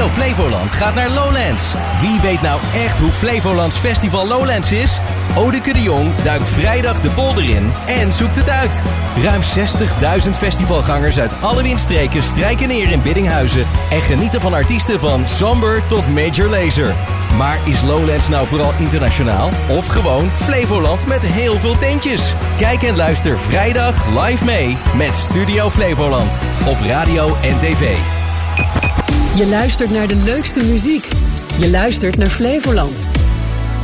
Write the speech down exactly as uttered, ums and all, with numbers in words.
Studio Flevoland gaat naar Lowlands. Wie weet nou echt hoe Flevolands Festival Lowlands is? Odeke de Jong duikt vrijdag de polder in en zoekt het uit. Ruim zestigduizend festivalgangers uit alle windstreken strijken neer in Biddinghuizen en genieten van artiesten van Somber tot Major Lazer. Maar is Lowlands nou vooral internationaal of gewoon Flevoland met heel veel tentjes? Kijk en luister vrijdag live mee met Studio Flevoland op radio en tv. Je luistert naar de leukste muziek. Je luistert naar Flevoland.